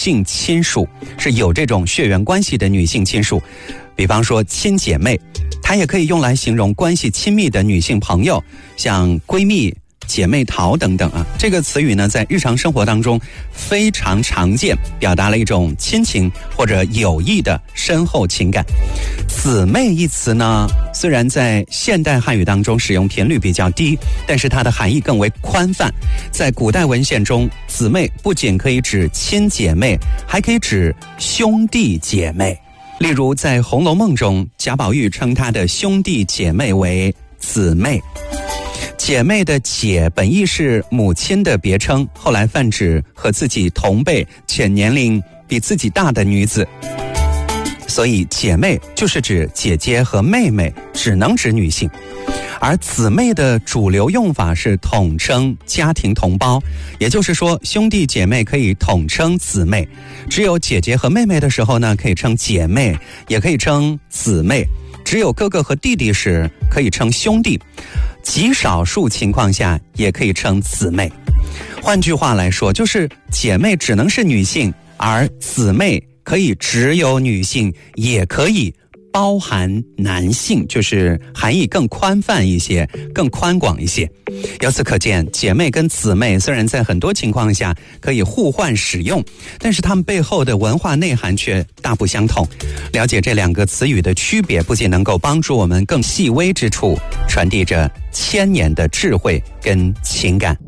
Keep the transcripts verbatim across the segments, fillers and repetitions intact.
性亲属，是有这种血缘关系的女性亲属，比方说亲姐妹，它也可以用来形容关系亲密的女性朋友，像闺蜜、姐妹淘等等啊。这个词语呢，在日常生活当中非常常见，表达了一种亲情或者友谊的深厚情感。姊妹一词呢，虽然在现代汉语当中使用频率比较低，但是它的含义更为宽泛。在古代文献中，姊妹不仅可以指亲姐妹，还可以指兄弟姐妹。例如在《红楼梦》中，贾宝玉称他的兄弟姐妹为姊妹。姐妹的姐本意是母亲的别称，后来泛指和自己同辈且年龄比自己大的女子，所以姐妹就是指姐姐和妹妹，只能指女性。而姊妹的主流用法是统称家庭同胞，也就是说兄弟姐妹可以统称姊妹，只有姐姐和妹妹的时候呢，可以称姐妹，也可以称姊妹，只有哥哥和弟弟时可以称兄弟，极少数情况下也可以称姊妹。换句话来说，就是姐妹只能是女性，而姊妹可以只有女性，也可以包含男性，就是含义更宽泛一些，更宽广一些。由此可见，姐妹跟姊妹虽然在很多情况下可以互换使用，但是它们背后的文化内涵却大不相同。了解这两个词语的区别，不仅能够帮助我们更细微之处传递着千年的智慧跟情感。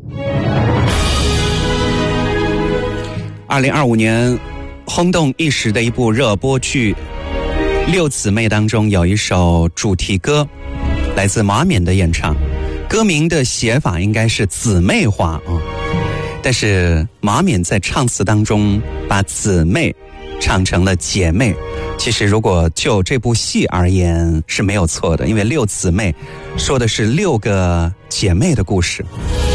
二零二五年轰动一时的一部热播剧六姊妹当中有一首主题歌，来自马冕的演唱，歌名的写法应该是姊妹花啊，但是马冕在唱词当中把姊妹唱成了姐妹。其实如果就这部戏而言是没有错的，因为六姊妹说的是六个姐妹的故事。